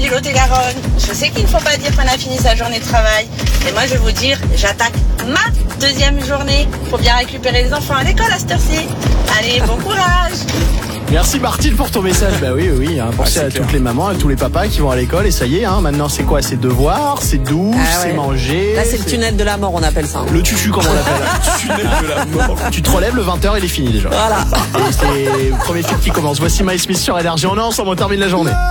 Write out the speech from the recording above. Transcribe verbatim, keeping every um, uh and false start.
du Lot-et-Garonne. Je sais qu'il ne faut pas dire qu'on a fini sa journée de travail. Et moi, je vais vous dire, j'attaque ma deuxième journée pour bien récupérer les enfants à l'école à cette heure-ci. Allez, bon courage. Merci Martine pour ton message. Bah oui, oui, oui hein, pensez ah, à clair. Toutes les mamans, à tous les papas qui vont à l'école et ça y est, hein, maintenant c'est quoi? C'est devoir, c'est douche, ah ouais. c'est manger. Là c'est le tunnel de la mort, on appelle ça. Hein. Le tutu comme on l'appelle. Le tunnel de la mort. Tu te relèves, le vingt heures il est fini déjà. Voilà. Et c'est le premier film qui commence. Voici My Smith sur Énergie. On est ensemble, on termine la journée.